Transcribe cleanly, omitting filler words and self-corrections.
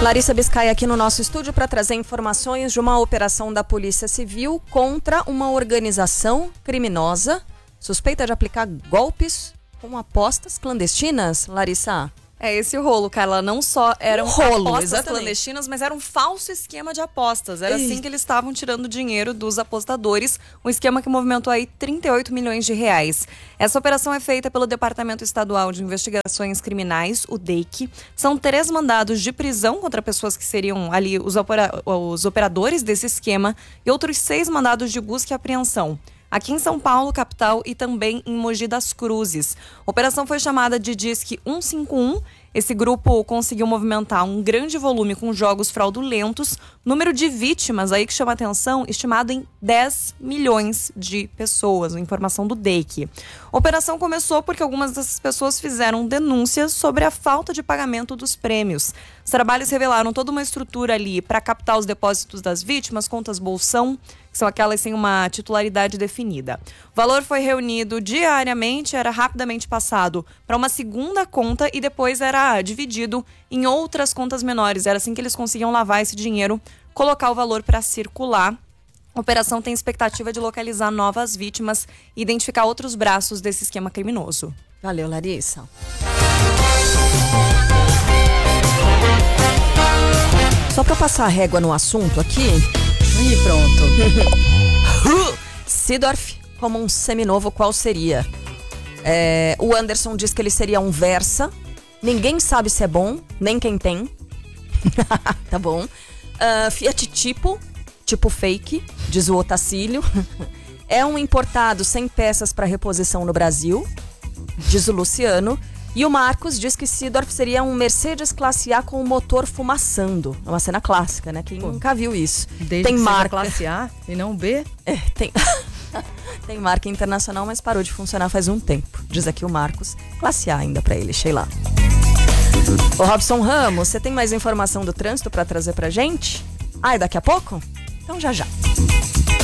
Larissa Biscay aqui no nosso estúdio para trazer informações de uma operação da Polícia Civil contra uma organização criminosa suspeita de aplicar golpes com apostas clandestinas. Larissa? É esse o rolo, Carla. Não só eram apostas exatamente. clandestinas, mas era um falso esquema de apostas. Era assim que eles estavam tirando dinheiro dos apostadores. Um esquema que movimentou aí 38 milhões de reais. Essa operação é feita pelo Departamento Estadual de Investigações Criminais, o DEIC. São 3 mandados de prisão contra pessoas que seriam ali os operadores desse esquema e outros 6 mandados de busca e apreensão. Aqui em São Paulo, capital, e também em Mogi das Cruzes. A operação foi chamada de Disque 151. Esse grupo conseguiu movimentar um grande volume com jogos fraudulentos. Número de vítimas aí que chama atenção, estimado em 10 milhões de pessoas, informação do DEIC. A operação começou porque algumas dessas pessoas fizeram denúncias sobre a falta de pagamento dos prêmios. Os trabalhos revelaram toda uma estrutura ali para captar os depósitos das vítimas, contas bolsão, que são aquelas sem uma titularidade definida. O valor foi reunido diariamente, era rapidamente passado para uma segunda conta e depois era dividido em outras contas menores. Era assim que eles conseguiam lavar esse dinheiro, colocar o valor para circular. A operação tem expectativa de localizar novas vítimas e identificar outros braços desse esquema criminoso. Valeu, Larissa. Só para passar a régua no assunto aqui. E pronto. Seedorf como um seminovo, qual seria? O Anderson diz que ele seria um Versa. Ninguém sabe se é bom, nem quem tem. Tá bom. Fiat tipo fake, diz o Otacílio. É um importado sem peças para reposição no Brasil, diz o Luciano. E o Marcos diz que Seedorf seria um Mercedes classe A com o motor fumaçando. É uma cena clássica, né? Quem nunca viu isso? Desde tem que marca classe A e não B? Tem... Tem marca internacional, mas parou de funcionar faz um tempo. Diz aqui o Marcos. Classe A ainda pra ele, Sheila. Ô Robson Ramos, você tem mais informação do trânsito pra trazer pra gente? É daqui a pouco? Então já.